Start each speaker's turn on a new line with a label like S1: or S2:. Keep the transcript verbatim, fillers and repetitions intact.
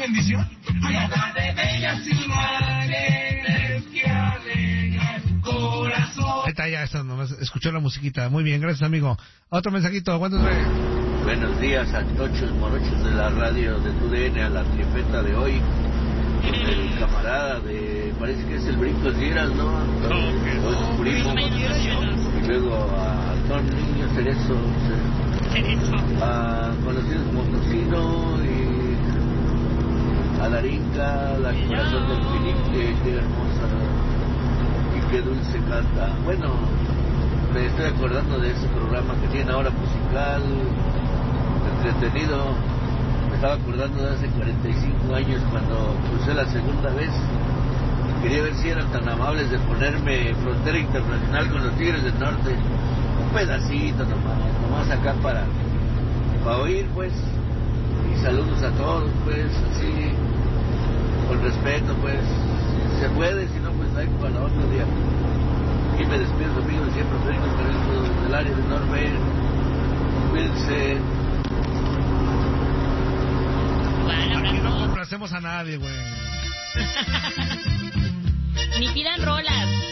S1: bendición. Tierra de bellas imágenes que alegran el corazón.
S2: Ahí está, ya está, nomás escuchó la musiquita. Muy bien, gracias, amigo. Otro mensajito, aguántate.
S3: Buenos días, antochos, morochos de la radio de tu D N, a la trifeta de hoy. El camarada de, parece que es el Brincos Dieras, ¿no? Oh, primo. Y luego a Don Niño Cerezo, Cerezo. A conocidos como Tocino y a Darinka, la corazón del Filipe, qué hermosa y qué dulce canta. Bueno, me estoy acordando de ese programa que tiene ahora musical, entretenido. Me estaba acordando de hace cuarenta y cinco años cuando crucé la segunda vez. Quería ver si eran tan amables de ponerme frontera internacional con los Tigres del Norte. Un pedacito nomás, nomás acá para, para oír, pues. Y saludos a todos, pues, así, con respeto, pues. Si se puede, si no, pues hay para otro día. Aquí me despido, amigos, siempre Federico Carrillo desde el área de Norbert. Cuídense.
S2: Aquí no complacemos a nadie, güey.
S4: Ni pidan rolas.